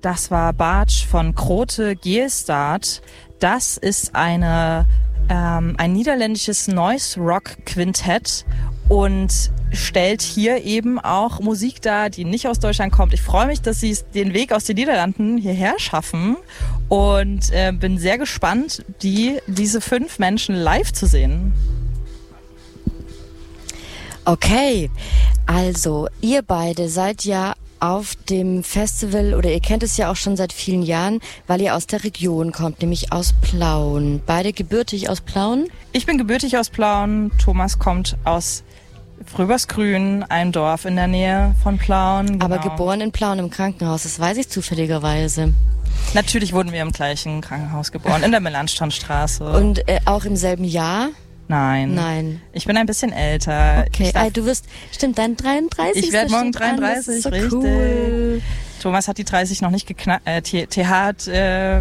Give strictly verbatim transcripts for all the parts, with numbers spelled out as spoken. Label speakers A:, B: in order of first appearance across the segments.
A: Das war Bartsch von Grote Geelstad. Das ist eine ähm, ein niederländisches Noise-Rock-Quintett und stellt hier eben auch Musik dar, die nicht aus Deutschland kommt. Ich freue mich, dass sie den Weg aus den Niederlanden hierher schaffen und äh, bin sehr gespannt, die, diese fünf Menschen live zu sehen.
B: Okay, also ihr beide seid ja auf dem Festival, oder ihr kennt es ja auch schon seit vielen Jahren, weil ihr aus der Region kommt, nämlich aus Plauen. Beide gebürtig aus Plauen?
A: Ich bin gebürtig aus Plauen, Thomas kommt aus Fröbersgrün, ein Dorf in der Nähe von Plauen. Genau.
B: Aber geboren in Plauen im Krankenhaus, das weiß ich zufälligerweise.
A: Natürlich wurden wir im gleichen Krankenhaus geboren, in der Melanchthonstraße.
B: Und äh, auch im selben Jahr?
A: Nein.
B: Nein.
A: Ich bin ein bisschen älter.
B: Okay, ah, du wirst, stimmt, dann dreiunddreißig.
A: Ich werde morgen dreiunddreißig,
B: so
A: richtig.
B: Cool.
A: Thomas hat die dreißig noch nicht geknackt. Äh, T H hat, äh,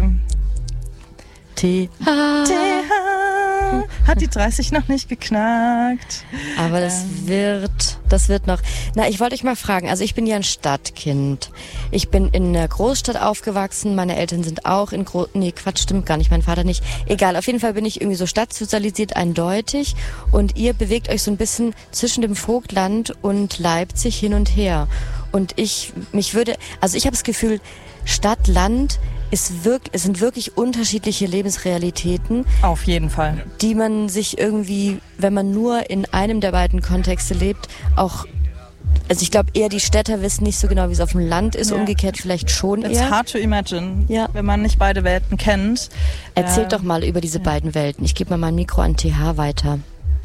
B: T H
A: hat die dreißig noch nicht geknackt.
B: Aber das ähm. wird, das wird noch. Na, ich wollte euch mal fragen, also ich bin ja ein Stadtkind. Ich bin in einer Großstadt aufgewachsen, meine Eltern sind auch in Gro... Nee, Quatsch, stimmt gar nicht, mein Vater nicht. Egal, auf jeden Fall bin ich irgendwie so stadtsozialisiert, eindeutig. Und ihr bewegt euch so ein bisschen zwischen dem Vogtland und Leipzig hin und her. Und ich, mich würde, also ich habe das Gefühl, Stadt, Land ist wirklich, es sind wirklich unterschiedliche Lebensrealitäten.
A: Auf jeden Fall.
B: Die man sich irgendwie, wenn man nur in einem der beiden Kontexte lebt, auch, also ich glaube eher die Städter wissen nicht so genau, wie es auf dem Land ist, ja. Umgekehrt vielleicht schon
A: It's
B: eher.
A: hard to imagine,
B: ja.
A: Wenn man nicht beide Welten kennt.
B: Erzählt
A: äh,
B: doch mal über diese
A: ja.
B: beiden Welten. Ich gebe mal mein Mikro an T H weiter.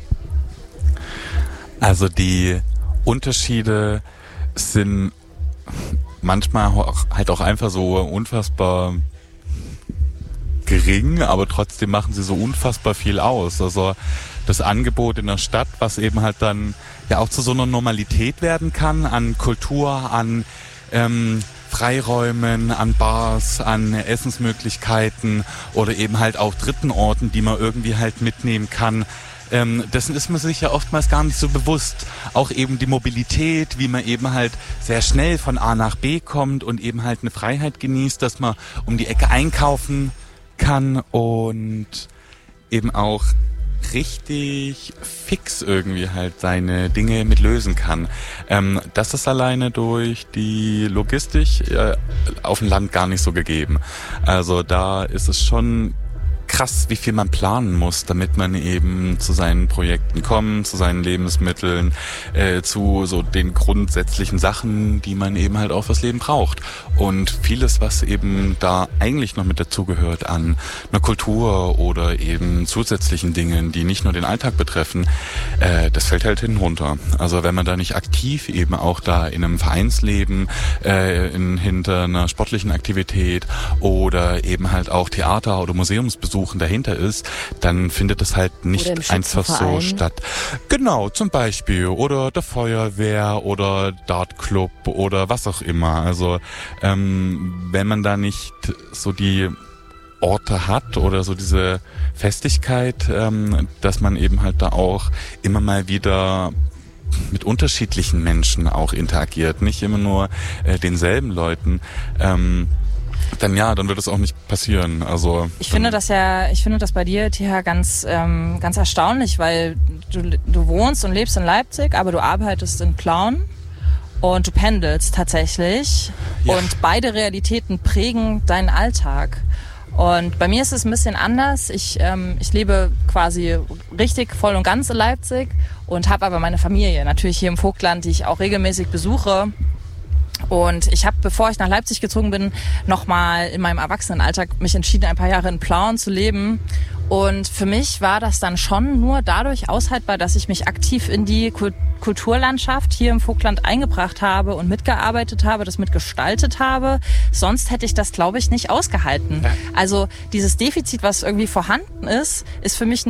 C: Also die Unterschiede sind manchmal halt auch einfach so unfassbar gering, aber trotzdem machen sie so unfassbar viel aus. Also das Angebot in der Stadt, was eben halt dann ja auch zu so einer Normalität werden kann, an Kultur, an ähm, Freiräumen, an Bars, an Essensmöglichkeiten oder eben halt auch dritten Orten, die man irgendwie halt mitnehmen kann. Ähm, dessen ist man sich ja oftmals gar nicht so bewusst. Auch eben die Mobilität, wie man eben halt sehr schnell von A nach B kommt und eben halt eine Freiheit genießt, dass man um die Ecke einkaufen kann und eben auch richtig fix irgendwie halt seine Dinge mit lösen kann. Ähm, das ist alleine durch die Logistik äh, auf dem Land gar nicht so gegeben. Also da ist es schon krass, wie viel man planen muss, damit man eben zu seinen Projekten kommt, zu seinen Lebensmitteln, äh, zu so den grundsätzlichen Sachen, die man eben halt auch fürs Leben braucht. Und vieles, was eben da eigentlich noch mit dazugehört an einer Kultur oder eben zusätzlichen Dingen, die nicht nur den Alltag betreffen, äh, das fällt halt hinten runter. Also wenn man da nicht aktiv eben auch da in einem Vereinsleben, äh, in, hinter einer sportlichen Aktivität oder eben halt auch Theater- oder Museumsbesuch dahinter ist, dann findet es halt nicht einfach so statt. Genau, zum Beispiel. Oder der Feuerwehr oder Dartclub oder was auch immer. Also ähm, wenn man da nicht so die Orte hat oder so diese Festigkeit, ähm, dass man eben halt da auch immer mal wieder mit unterschiedlichen Menschen auch interagiert, nicht immer nur äh, denselben Leuten, ähm, dann ja, dann wird es auch nicht passieren. Also
A: ich finde das ja, ich finde das bei dir, T H, ganz ähm, ganz erstaunlich, weil du du wohnst und lebst in Leipzig, aber du arbeitest in Plauen und du pendelst tatsächlich, ja. Und beide Realitäten prägen deinen Alltag. Und bei mir ist es ein bisschen anders. Ich ähm, ich lebe quasi richtig voll und ganz in Leipzig und habe aber meine Familie natürlich hier im Vogtland, die ich auch regelmäßig besuche. Und ich habe, bevor ich nach Leipzig gezogen bin, nochmal in meinem Erwachsenenalltag mich entschieden, ein paar Jahre in Plauen zu leben. Und für mich war das dann schon nur dadurch aushaltbar, dass ich mich aktiv in die Kulturlandschaft hier im Vogtland eingebracht habe und mitgearbeitet habe, das mitgestaltet habe. Sonst hätte ich das, glaube ich, nicht ausgehalten. Also dieses Defizit, was irgendwie vorhanden ist, ist für mich